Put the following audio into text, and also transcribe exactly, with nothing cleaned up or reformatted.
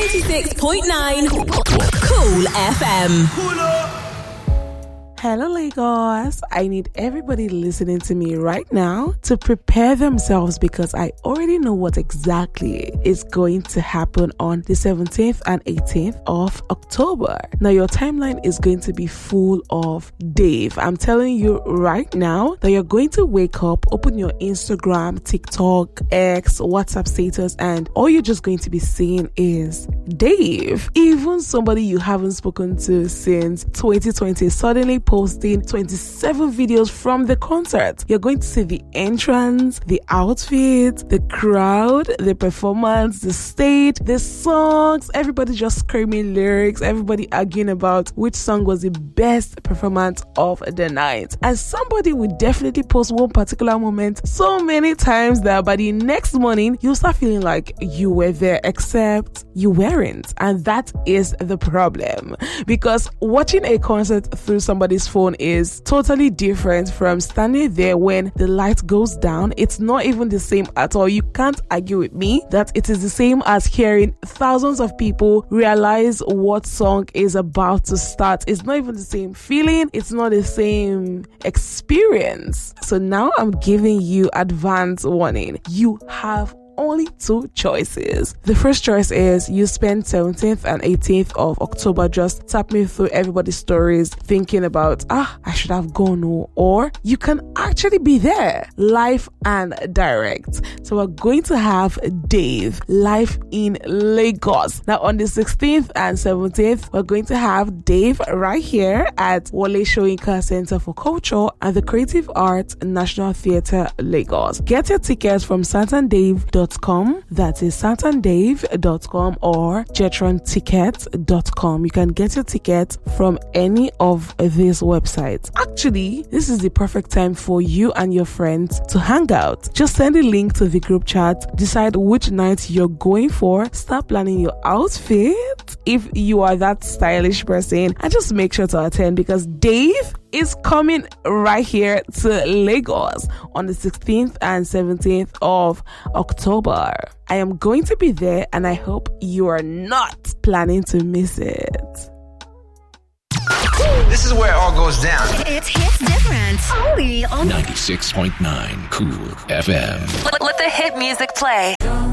ninety-six point nine Cool F M. Hello, Lagos. I need everybody listening to me right now to prepare themselves because I already know what exactly is going to happen on the seventeenth and eighteenth of October. Now, your timeline is going to be full of Dave. I'm telling you right now that you're going to wake up, open your Instagram, TikTok, X, WhatsApp status, and all you're just going to be seeing is Dave. Even somebody you haven't spoken to since twenty twenty suddenly posting twenty-seven videos from the concert. You're going to see the entrance, the outfit, the crowd, the performance, the stage, the songs, everybody just screaming lyrics, everybody arguing about which song was the best performance of the night. And somebody will definitely post one particular moment so many times that by the next morning, you'll start feeling like you were there, except you weren't. And that is the problem. Because watching a concert through somebody's phone is totally different from standing there when the light goes down. It's not even the same at all. You can't argue with me that it is the same as hearing thousands of people realize what song is about to start. It's not even the same feeling. It's not the same experience. So now I'm giving you advance warning. You have only two choices. The first choice is you spend seventeenth and eighteenth of October just tapping through everybody's stories thinking about, ah, I should have gone. Or you can actually be there live and direct. So we're going to have Dave live in Lagos. Now on the sixteenth and seventeenth, we're going to have Dave right here at Wole Soyinka Center for Culture and the Creative Arts National Theatre, Lagos. Get your tickets from santandave dot com. That is santandave dot com or jetron tickets dot com. You can get your tickets from any of these websites. Actually, this is the perfect time for you and your friends to hang out. Just send a link to the group chat, decide which night you're going for, start planning your outfit if you are that stylish person, and just make sure to attend because Dave is coming right here to Lagos on the sixteenth and seventeenth of October. I am going to be there and I hope you are not planning to miss it. This is where it all goes down. It's hits different. Only on ninety-six point nine Cool F M. Let, let the hit music play.